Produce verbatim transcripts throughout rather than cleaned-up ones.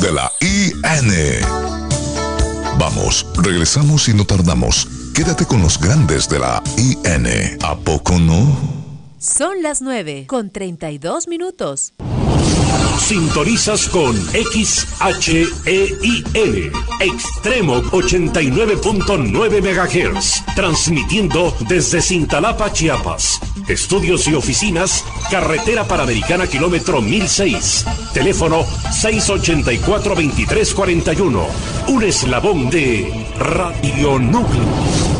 de la I N. Vamos, regresamos y no tardamos. Quédate con los grandes de la I N. ¿A poco no? Son las nueve con treinta y dos minutos. Sintonizas con X H E I N, Extremo ochenta y nueve punto nueve megahertz, transmitiendo desde Cintalapa, Chiapas. Estudios y oficinas, Carretera Panamericana, kilómetro mil seis. Teléfono seis ochenta y cuatro, veintitrés cuarenta y uno. Un eslabón de Radio Núcleo.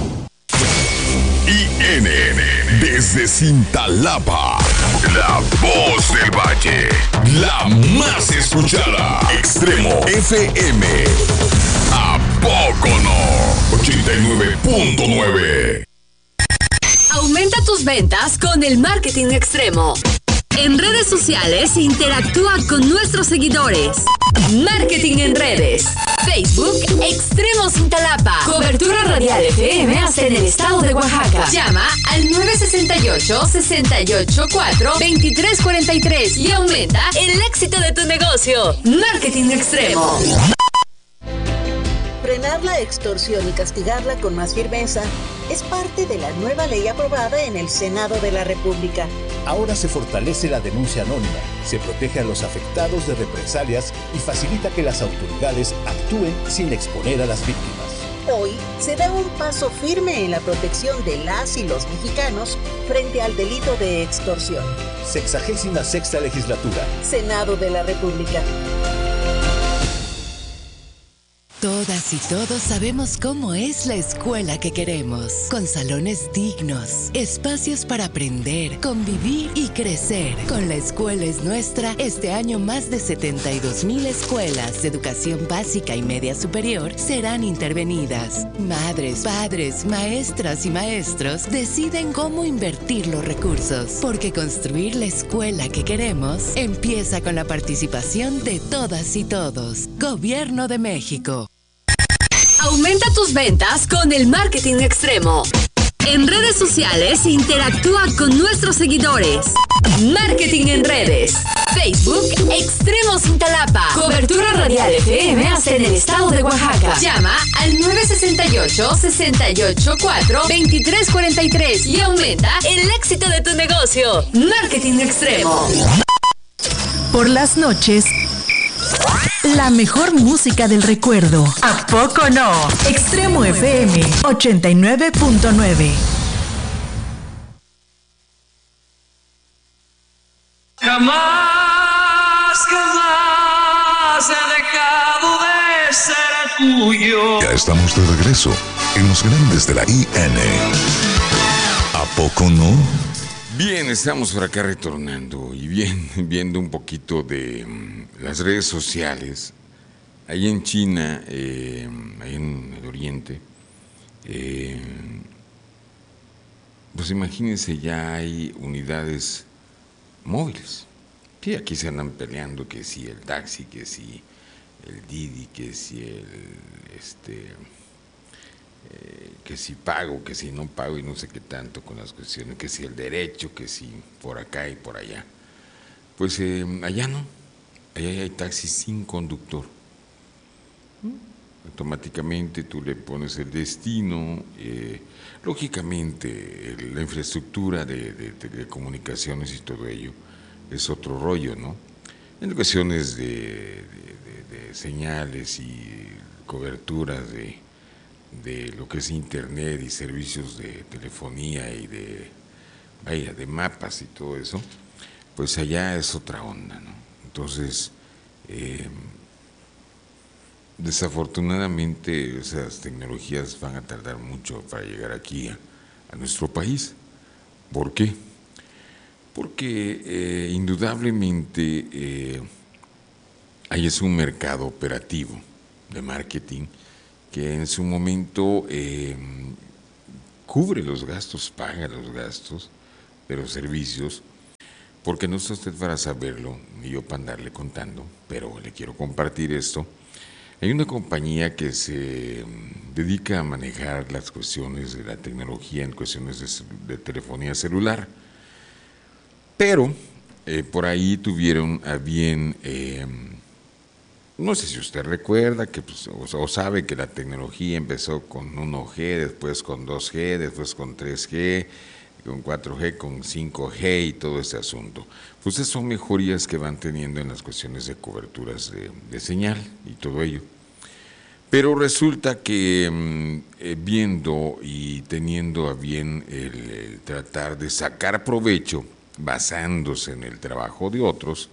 I N, desde Cintalapa, la voz del valle, la más escuchada. Extremo F M. ¿A poco no? ochenta y nueve punto nueve. Aumenta tus ventas con el marketing extremo. En redes sociales interactúa con nuestros seguidores. Marketing en redes. Facebook Extremo Cintalapa. Cobertura radial F M hasta en el estado de Oaxaca. Llama al nueve seis ocho, seis ocho cuatro, dos tres cuatro tres y aumenta el éxito de tu negocio. Marketing extremo. Frenar la extorsión y castigarla con más firmeza es parte de la nueva ley aprobada en el Senado de la República. Ahora se fortalece la denuncia anónima, se protege a los afectados de represalias y facilita que las autoridades actúen sin exponer a las víctimas. Hoy se da un paso firme en la protección de las y los mexicanos frente al delito de extorsión. Sexagésima sexta legislatura. Senado de la República. Todas y todos sabemos cómo es la escuela que queremos, con salones dignos, espacios para aprender, convivir y crecer. Con La Escuela es Nuestra, este año más de setenta y dos mil escuelas de educación básica y media superior serán intervenidas. Madres, padres, maestras y maestros deciden cómo invertir los recursos, porque construir la escuela que queremos empieza con la participación de todas y todos. Gobierno de México. Aumenta tus ventas con el marketing extremo. En redes sociales interactúa con nuestros seguidores. Marketing en redes. Facebook Extremo Cintalapa. Cobertura radial F M hasta en el estado de Oaxaca. Llama al nueve seis ocho, seis ocho cuatro, dos tres cuatro tres y aumenta el éxito de tu negocio. Marketing extremo. Por las noches, la mejor música del recuerdo. ¿A poco no? Extremo F M ochenta y nueve punto nueve. Jamás, jamás he dejado de ser tuyo. Ya estamos de regreso en los grandes de la I N. ¿A poco no? Bien, estamos por acá retornando y bien, viendo un poquito de um, las redes sociales. Ahí en China, eh, ahí en el Oriente, eh, pues imagínense, ya hay unidades móviles. Sí, aquí se andan peleando que si el taxi, que si el Didi, que si el este eh, que si pago, que si no pago y no sé qué tanto con las cuestiones, que si el derecho, que si por acá y por allá. Pues eh, allá no, allá hay taxis sin conductor. Automáticamente tú le pones el destino, eh, lógicamente la infraestructura de, de, de, de comunicaciones y todo ello es otro rollo, ¿no? En cuestiones de, de, de, de señales y coberturas de, de lo que es internet y servicios de telefonía y de, vaya, de mapas y todo eso, pues allá es otra onda, ¿no? Entonces, eh, desafortunadamente esas tecnologías van a tardar mucho para llegar aquí a, a nuestro país. ¿Por qué? Porque eh, indudablemente eh, ahí es un mercado operativo de marketing que en su momento eh, cubre los gastos, paga los gastos de los servicios, porque no está usted para saberlo, ni yo para andarle contando, pero le quiero compartir esto. Hay una compañía que se dedica a manejar las cuestiones de la tecnología en cuestiones de, de telefonía celular, pero eh, por ahí tuvieron a bien eh, No sé si usted recuerda que pues, o, o sabe que la tecnología empezó con uno G, después con dos G, después con tres G, con cuatro G, con cinco G y todo ese asunto. Pues esas son mejorías que van teniendo en las cuestiones de coberturas de, de señal y todo ello. Pero resulta que eh, viendo y teniendo a bien el, el tratar de sacar provecho, basándose en el trabajo de otros,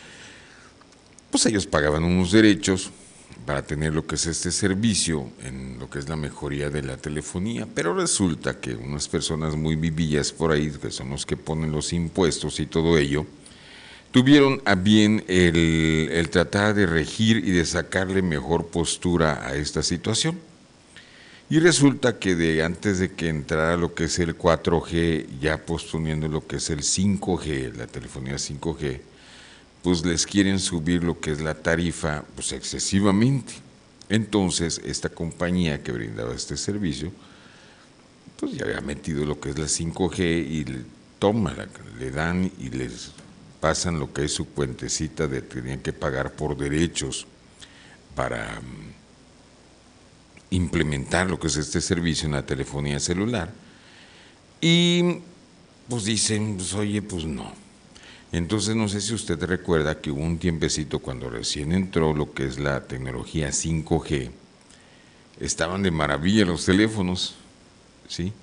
pues ellos pagaban unos derechos para tener lo que es este servicio, en lo que es la mejoría de la telefonía, pero resulta que unas personas muy vivillas por ahí, que son los que ponen los impuestos y todo ello, tuvieron a bien el, el tratar de regir y de sacarle mejor postura a esta situación. Y resulta que de antes de que entrara lo que es el cuatro G, ya posponiendo lo que es el cinco G, la telefonía cinco G, pues les quieren subir lo que es la tarifa pues excesivamente. Entonces esta compañía que brindaba este servicio, pues ya había metido lo que es la cinco G y le, toma, le dan y les pasan lo que es su cuentecita de que tenían que pagar por derechos para um, implementar lo que es este servicio en la telefonía celular. Y pues dicen, pues oye, pues no. Entonces no sé si usted recuerda que hubo un tiempecito cuando recién entró lo que es la tecnología cinco G, estaban de maravilla los teléfonos, ¿sí?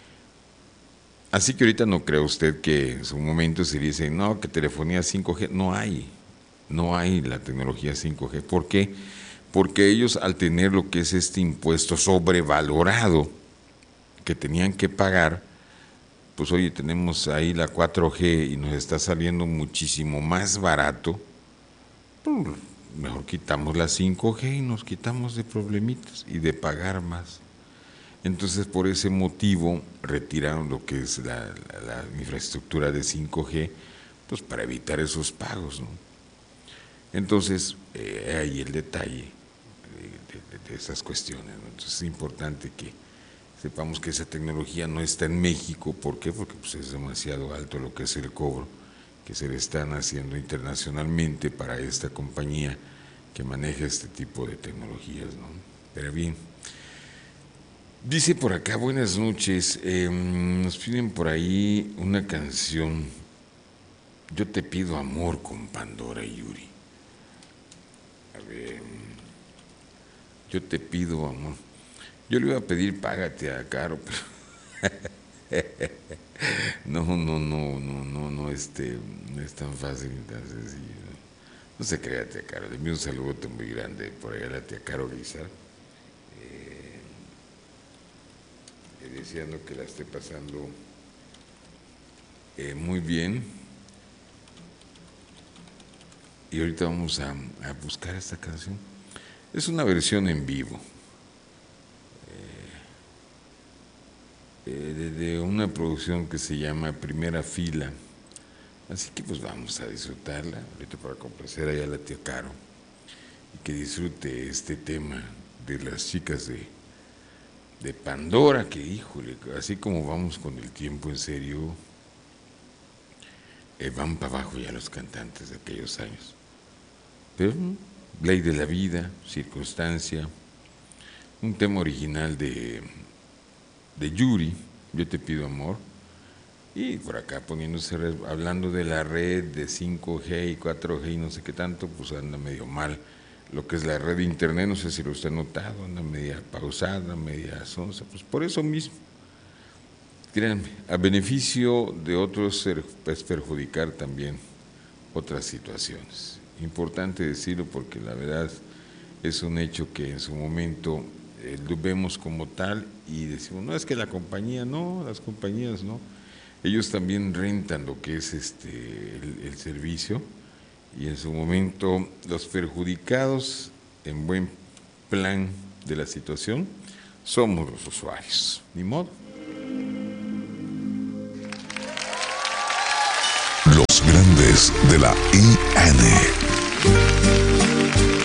Así que ahorita no cree usted que en su momento se dice, no, que telefonía cinco G, no hay, no hay la tecnología cinco G. ¿Por qué? Porque ellos al tener lo que es este impuesto sobrevalorado que tenían que pagar, pues oye, tenemos ahí la cuatro G y nos está saliendo muchísimo más barato, pues mejor quitamos la cinco G y nos quitamos de problemitas y de pagar más. Entonces, por ese motivo, retiraron lo que es la, la, la infraestructura de cinco G, pues para evitar esos pagos, ¿no? Entonces, eh, ahí el detalle de, de, de esas cuestiones, ¿no? Entonces, es importante que sepamos que esa tecnología no está en México. ¿Por qué? Porque pues, es demasiado alto lo que es el cobro que se le están haciendo internacionalmente para esta compañía que maneja este tipo de tecnologías, ¿no? Pero bien. Dice por acá, buenas noches, eh, nos piden por ahí una canción, Yo te pido amor con Pandora y Yuri. A ver, Yo te pido amor. Yo le iba a pedir Págate a Caro, pero no, no, no, no, no, no, este, no es tan fácil, tan sencillo. No se crea, tía Caro, le envío un saludo muy grande por allá a la tía Caro Guizar. Deseando que la esté pasando eh, muy bien. Y ahorita vamos a, a buscar esta canción. Es una versión en vivo eh, eh, de, de una producción que se llama Primera Fila. Así que pues vamos a disfrutarla ahorita para complacer allá a la tía Caro y que disfrute este tema de las chicas de de Pandora, que híjole, así como vamos con el tiempo en serio, eh, van para abajo ya los cantantes de aquellos años. Pero ley de la vida, circunstancia, un tema original de, de Yuri, Yo te pido amor, y por acá poniéndose, hablando de la red de cinco G y cuatro G y no sé qué tanto, pues anda medio mal. Lo que es la red de internet, no sé si lo usted ha notado, anda media pausada, media sonsa, pues por eso mismo. Créanme, a beneficio de otros es perjudicar también otras situaciones. Importante decirlo porque la verdad es un hecho que en su momento eh, lo vemos como tal y decimos, no, es que la compañía no, las compañías no. Ellos también rentan lo que es este el, el servicio. Y en su momento los perjudicados en buen plan de la situación somos los usuarios, ni modo. Los grandes de la I N.